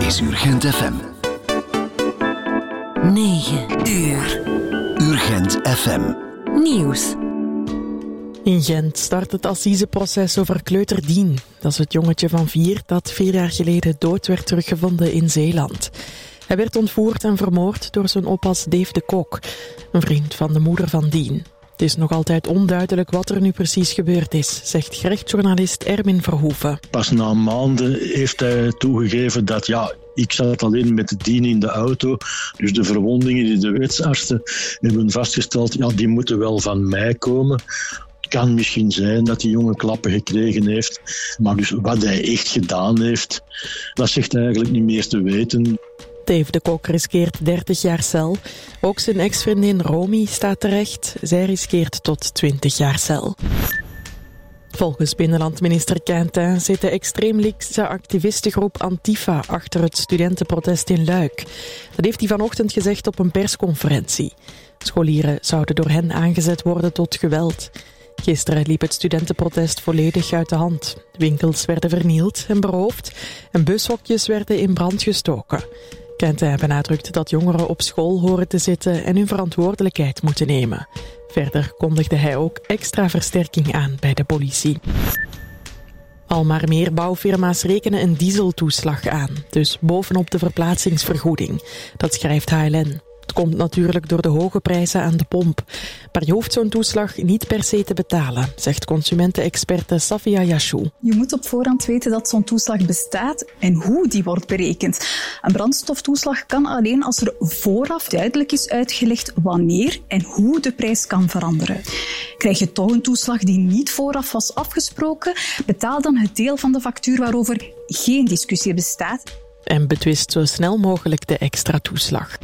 is Urgent FM. 9 uur. Urgent FM. Nieuws. In Gent start het assiseproces over kleuter Dien. Dat is het jongetje van 4 dat 4 jaar geleden dood werd teruggevonden in Zeeland. Hij werd ontvoerd en vermoord door zijn oppas Dave de Kok, een vriend van de moeder van Dien. Het is nog altijd onduidelijk wat er nu precies gebeurd is, zegt gerechtsjournalist Ermin Verhoeven. Pas na maanden heeft hij toegegeven dat ik zat alleen met de Dien in de auto. Dus de verwondingen die de wetsartsen hebben vastgesteld, die moeten wel van mij komen. Het kan misschien zijn dat die jongen klappen gekregen heeft. Maar dus wat hij echt gedaan heeft, dat zegt hij eigenlijk niet meer te weten. Dave de Kok riskeert 30 jaar cel. Ook zijn ex-vriendin Romy staat terecht. Zij riskeert tot 20 jaar cel. Volgens binnenlandminister Quintin zit de extreem linkse activistengroep Antifa achter het studentenprotest in Luik. Dat heeft hij vanochtend gezegd op een persconferentie. Scholieren zouden door hen aangezet worden tot geweld. Gisteren liep het studentenprotest volledig uit de hand. Winkels werden vernield en beroofd en bushokjes werden in brand gestoken. Quintin benadrukt dat jongeren op school horen te zitten en hun verantwoordelijkheid moeten nemen. Verder kondigde hij ook extra versterking aan bij de politie. Al maar meer bouwfirma's rekenen een dieseltoeslag aan, dus bovenop de verplaatsingsvergoeding. Dat schrijft HLN. Het komt natuurlijk door de hoge prijzen aan de pomp. Maar je hoeft zo'n toeslag niet per se te betalen, zegt consumentenexperte Safia Yashou. Je moet op voorhand weten dat zo'n toeslag bestaat en hoe die wordt berekend. Een brandstoftoeslag kan alleen als er vooraf duidelijk is uitgelegd wanneer en hoe de prijs kan veranderen. Krijg je toch een toeslag die niet vooraf was afgesproken, betaal dan het deel van de factuur waarover geen discussie bestaat. En betwist zo snel mogelijk de extra toeslag.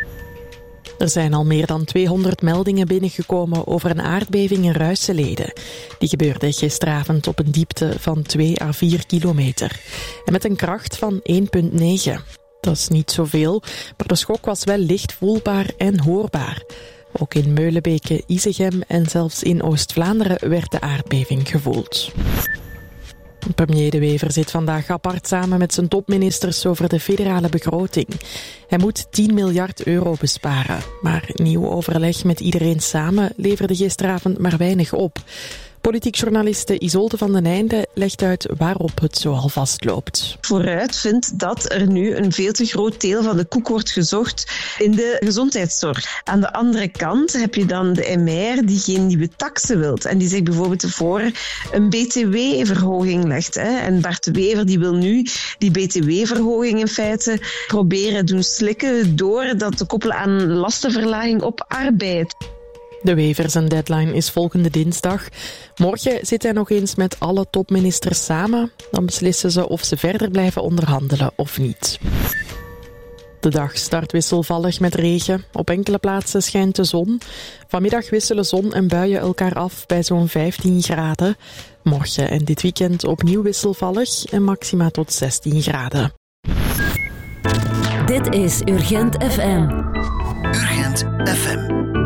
Er zijn al meer dan 200 meldingen binnengekomen over een aardbeving in Ruisselede. Die gebeurde gisteravond op een diepte van 2 à 4 kilometer. En met een kracht van 1,9. Dat is niet zoveel, maar de schok was wel licht voelbaar en hoorbaar. Ook in Meulenbeke, Isegem en zelfs in Oost-Vlaanderen werd de aardbeving gevoeld. Premier De Wever zit vandaag apart samen met zijn topministers over de federale begroting. Hij moet 10 miljard euro besparen. Maar nieuw overleg met iedereen samen leverde gisteravond maar weinig op. Politiek journaliste Isolde van den Einde legt uit waarop het zoal vastloopt. Vooruit vindt dat er nu een veel te groot deel van de koek wordt gezocht in de gezondheidszorg. Aan de andere kant heb je dan de MR die geen nieuwe taksen wilt en die zich bijvoorbeeld voor een BTW-verhoging legt. En Bart de Wever die wil nu die BTW-verhoging in feite proberen doen slikken door dat te koppelen aan lastenverlaging op arbeid. De Wever zijn deadline is volgende dinsdag. Morgen zit hij nog eens met alle topministers samen. Dan beslissen ze of ze verder blijven onderhandelen of niet. De dag start wisselvallig met regen. Op enkele plaatsen schijnt de zon. Vanmiddag wisselen zon en buien elkaar af bij zo'n 15 graden. Morgen en dit weekend opnieuw wisselvallig en maxima tot 16 graden. Dit is Urgent FM. Urgent FM.